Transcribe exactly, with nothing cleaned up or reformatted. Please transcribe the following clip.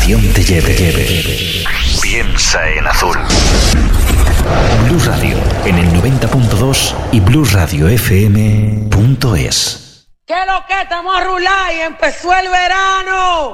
imaginación te lleve, lleve. Piensa en azul. Blues Radio en el noventa punto dos y blues radio f m punto es. ¿Qué lo que estamos a rular y empezó el verano?